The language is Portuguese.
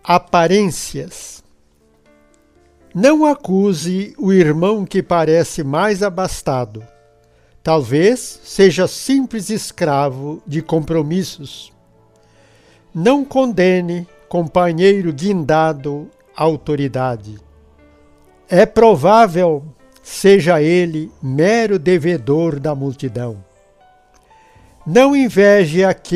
Aparências. Não acuse o irmão que parece mais abastado. Talvez seja simples escravo de compromissos. Não condene companheiro guindado à autoridade. É provável seja ele mero devedor da multidão. Não inveje aquele